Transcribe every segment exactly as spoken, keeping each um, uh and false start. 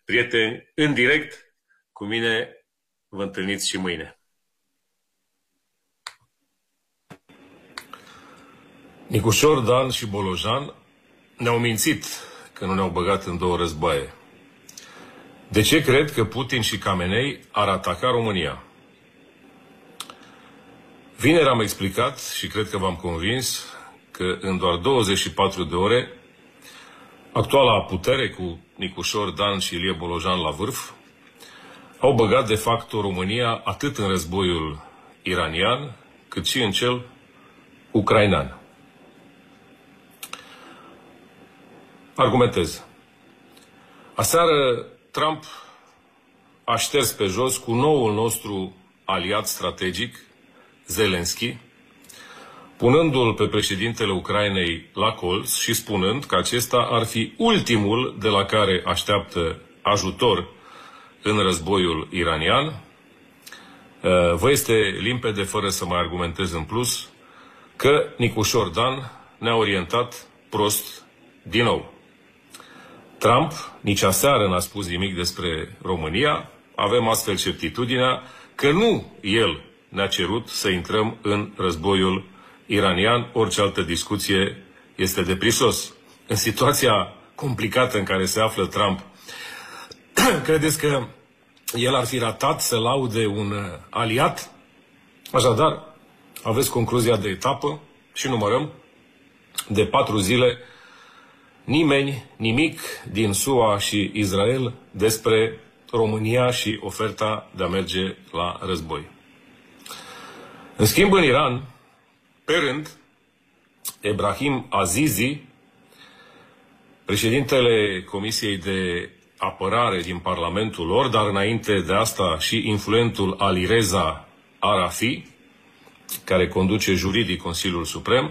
prieteni, în direct cu mine vă întâlniți și mâine. Nicușor Dan și Bolojan ne-au mințit că nu ne-au băgat în două războaie. De ce cred că Putin și Khamenei ar ataca România? Vineri am explicat și cred că v-am convins că în doar douăzeci și patru de ore actuala putere cu Nicușor Dan și Ilie Bolojan la vârf au băgat de fapt România atât în războiul iranian cât și în cel ucrainean. Argumentez. Aseară Trump a șters pe jos cu noul nostru aliat strategic, Zelensky, punându-l pe președintele Ucrainei la colț și spunând că acesta ar fi ultimul de la care așteaptă ajutor în războiul iranian. Vă este limpede, fără să mai argumentez în plus, că Nicușor Dan ne-a orientat prost din nou. Trump nici aseară n-a spus nimic despre România. Avem astfel certitudinea că nu el ne-a cerut să intrăm în războiul iranian. Orice altă discuție este de prisos. În situația complicată în care se află Trump, credeți că el ar fi ratat să laude un aliat? Așadar, aveți concluzia de etapă și numărăm de patru zile nimeni, nimic din S U A și Israel despre România și oferta de a merge la război. În schimb, în Iran, pe rând, Ebrahim Azizi, președintele Comisiei de Apărare din Parlamentul lor, dar înainte de asta și influentul Alireza Arafi, care conduce juridic Consiliul Suprem,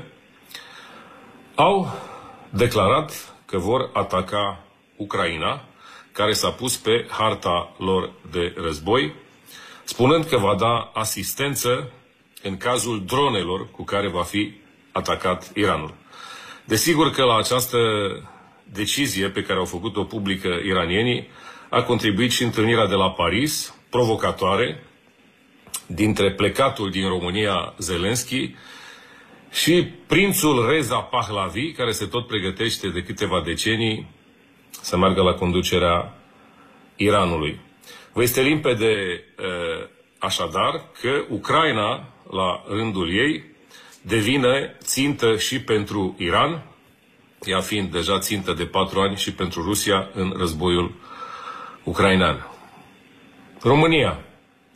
au declarat că vor ataca Ucraina, care s-a pus pe harta lor de război, spunând că va da asistență în cazul dronelor cu care va fi atacat Iranul. Desigur că la această decizie pe care au făcut-o publică iranienii a contribuit și întâlnirea de la Paris, provocatoare, dintre plecatul din România Zelensky și prințul Reza Pahlavi, care se tot pregătește de câteva decenii să meargă la conducerea Iranului. Vă este limpede așadar că Ucraina, la rândul ei, devine țintă și pentru Iran, ea fiind deja țintă de patru ani și pentru Rusia în războiul ucrainean. România.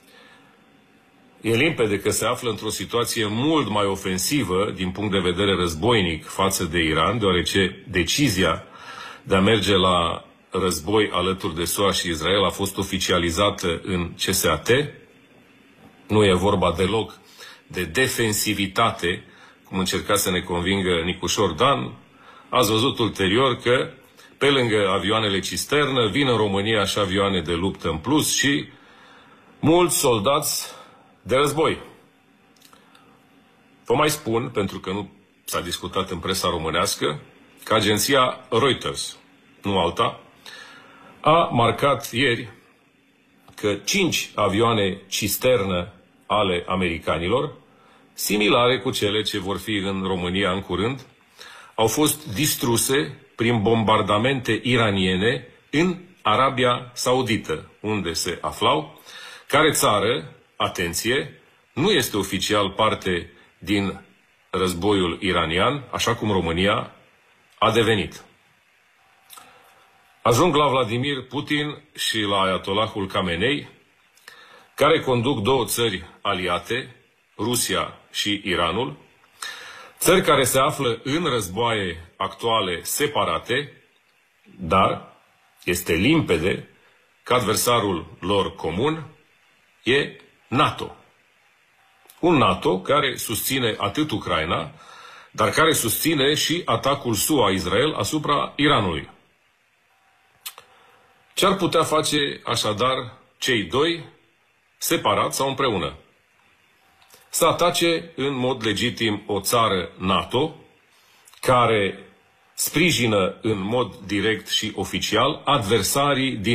E limpede că se află într-o situație mult mai ofensivă din punct de vedere războinic față de Iran, deoarece decizia de a merge la război alături de S U A și Israel a fost oficializată în C S A T. Nu e vorba deloc de defensivitate, cum încerca să ne convingă Nicușor Dan. Ați văzut ulterior că, pe lângă avioanele cisternă, vin în România și avioane de luptă în plus și mulți soldați de război. Vă mai spun, pentru că nu s-a discutat în presa românească, că agenția Reuters, nu alta, a marcat ieri că cinci avioane cisternă ale americanilor, similare cu cele ce vor fi în România în curând, au fost distruse prin bombardamente iraniene în Arabia Saudită, unde se aflau, care țară, atenție, nu este oficial parte din războiul iranian, așa cum România a devenit. Ajung la Vladimir Putin și la Ayatollahul Khamenei, care conduc două țări aliate, Rusia și Iranul, țări care se află în războaie actuale separate, dar este limpede că adversarul lor comun e NATO. Un NATO care susține atât Ucraina, dar care susține și atacul S U A-Israel asupra Iranului. Ce ar putea face așadar cei doi, separat sau împreună? Să atace în mod legitim o țară NATO, care sprijină în mod direct și oficial adversarii din